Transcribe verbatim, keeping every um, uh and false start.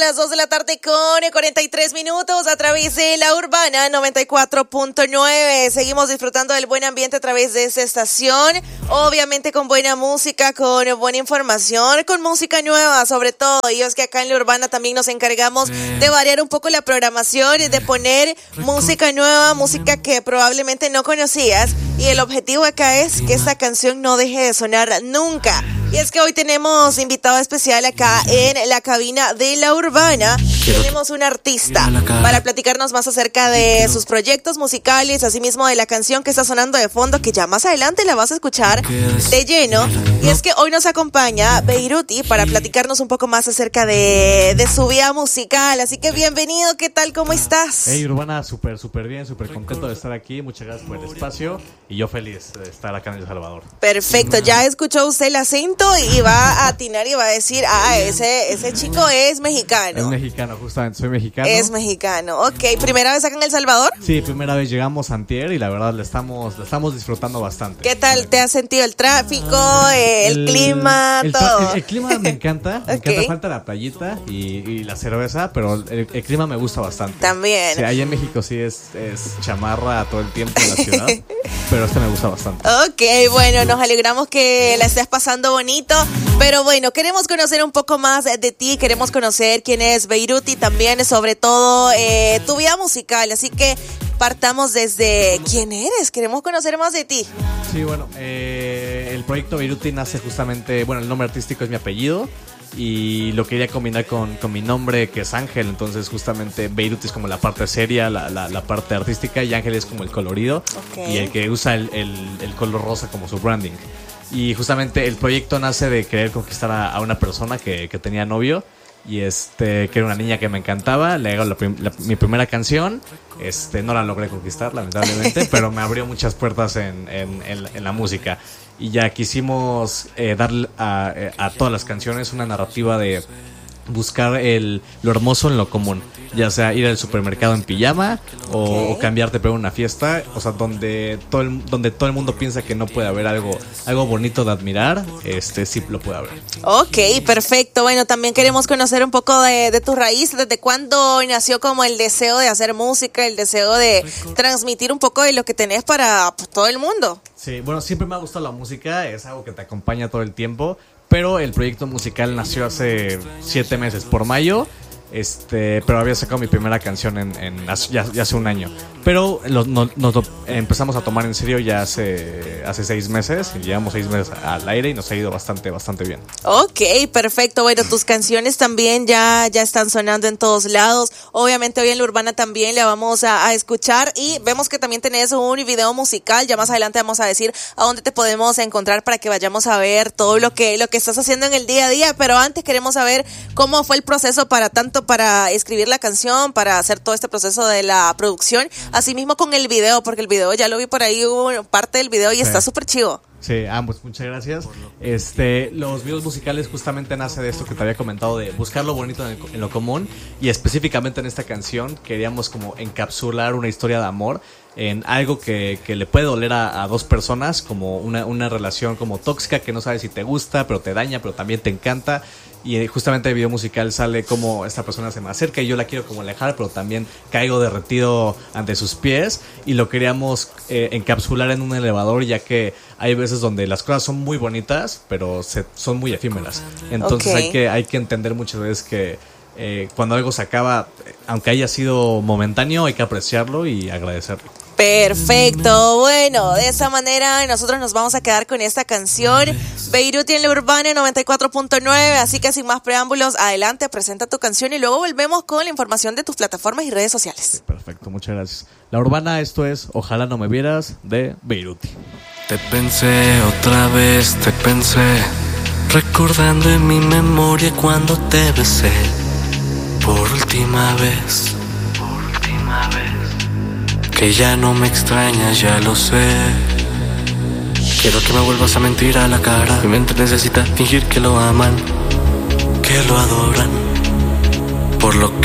las dos de la tarde con cuarenta y tres minutos a través de La Urbana noventa y cuatro punto nueve. Seguimos disfrutando del buen ambiente a través de esta estación. Obviamente con buena música, con buena información, con música nueva sobre todo. Y es que acá en La Urbana también nos encargamos de variar un poco la programación, de poner música nueva, música que probablemente no conocías. Y el objetivo acá es que esta canción no deje de sonar nunca. Y es que hoy tenemos invitado especial acá en la cabina de La Urbana. Tenemos un artista para platicarnos más acerca de sus proyectos musicales, asimismo de la canción que está sonando de fondo, que ya más adelante la vas a escuchar de lleno. Y es que hoy nos acompaña Beiruti para platicarnos un poco más acerca de, de su vida musical. Así que bienvenido, ¿qué tal? ¿Cómo estás? Hey Urbana, súper, súper bien, súper contento de estar aquí. Muchas gracias por el espacio y yo feliz de estar acá en El Salvador. Perfecto, ya escuchó usted el acento y va a atinar y va a decir, ah, ese, ese chico es mexicano. Es mexicano, justamente, soy mexicano. Es mexicano, ok. ¿Primera vez acá en El Salvador? Sí, primera vez llegamos antier y la verdad le estamos, le estamos disfrutando bastante. ¿Qué tal te has sentido el tráfico, el, el clima, el, todo? El, el clima me encanta, me Okay. encanta, falta la playita y, y la cerveza, pero el, el clima me gusta bastante. También. Sí, allá en México sí es, es chamarra todo el tiempo en la ciudad, pero este me gusta bastante. Ok, bueno, nos alegramos que la estés pasando bonito, pero bueno, queremos conocer un poco más de ti, queremos conocer quién es Beiruti también, sobre todo eh, tu vida musical, así que partamos desde quién eres, queremos conocer más de ti. Sí, bueno, eh, el proyecto Beiruti nace justamente, bueno, el nombre artístico es mi apellido y lo quería combinar con, con mi nombre, que es Ángel. Entonces justamente Beiruti es como la parte seria, la, la, la parte artística, y Ángel es como el colorido, okay. Y el que usa el, el, el color rosa como su branding. Y justamente el proyecto nace de querer conquistar a, a una persona que, que tenía novio. Y este, que era una niña que me encantaba. Le hago la prim- la, mi primera canción. Este, no la logré conquistar, lamentablemente, pero me abrió muchas puertas en, en, en, en la música. Y ya quisimos eh, darle a, a todas las canciones una narrativa de buscar el, lo hermoso en lo común, ya sea ir al supermercado en pijama o, okay. o cambiarte para una fiesta, o sea, donde todo el, donde todo el mundo piensa que no puede haber algo, algo bonito de admirar, este sí lo puede haber. Ok, perfecto. Bueno, también queremos conocer un poco de, de tus raíces, desde cuándo nació como el deseo de hacer música, el deseo de transmitir un poco de lo que tenés para pues, todo el mundo. Sí, bueno, siempre me ha gustado la música, es algo que te acompaña todo el tiempo. Pero el proyecto musical nació hace siete meses, por mayo. Este, pero había sacado mi primera canción en, en ya, ya hace un año. Pero lo, no, nos lo empezamos a tomar en serio ya hace, hace seis meses. Llevamos seis meses al aire y nos ha ido bastante, bastante bien. Ok, perfecto. Bueno, tus canciones también ya, ya están sonando en todos lados. Obviamente hoy en La Urbana también la vamos a, a escuchar. Y vemos que también tenés un video musical. Ya más adelante vamos a decir a dónde te podemos encontrar para que vayamos a ver todo lo que, lo que estás haciendo en el día a día. Pero antes queremos saber cómo fue el proceso para tanto para escribir la canción, para hacer todo este proceso de la producción, asimismo con el video, porque el video ya lo vi por ahí, hubo parte del video y sí. Está súper chivo. Sí, ambos, muchas gracias. Este, los videos musicales justamente nace de esto que te había comentado, de buscar lo bonito en, el, en lo común, y específicamente en esta canción queríamos como encapsular una historia de amor en algo que, que le puede doler a, a dos personas, como una, una relación como tóxica que no sabes si te gusta, pero te daña, pero también te encanta. Y justamente el video musical sale como esta persona se me acerca y yo la quiero como alejar, pero también caigo derretido ante sus pies, y lo queríamos eh, encapsular en un elevador, ya que hay veces donde las cosas son muy bonitas, pero se, son muy efímeras. Entonces okay. hay que hay que entender muchas veces que eh, cuando algo se acaba, aunque haya sido momentáneo, hay que apreciarlo y agradecerlo. Perfecto, bueno, de esa manera nosotros nos vamos a quedar con esta canción, Beiruti en La Urbana noventa y cuatro punto nueve, así que sin más preámbulos, adelante, presenta tu canción y luego volvemos con la información de tus plataformas y redes sociales. Sí, perfecto, muchas gracias. La Urbana, esto es Ojalá no me vieras, de Beiruti. Te pensé otra vez, te pensé, recordando en mi memoria cuando te besé, por última vez, por última vez. Que ya no me extrañas, ya lo sé. Quiero que me vuelvas a mentir a la cara. Mi mente necesita fingir que lo aman, que lo adoran, por lo